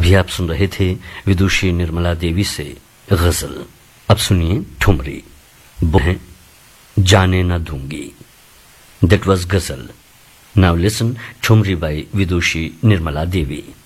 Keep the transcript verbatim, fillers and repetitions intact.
अभी आप सुन रहे थे विदुषी निर्मला देवी से गजल। अब सुनिए ठुमरी। वो है जाने न दूंगी। दैट वाज गजल। नाउ लिसन ठुमरी बाय विदुषी निर्मला देवी।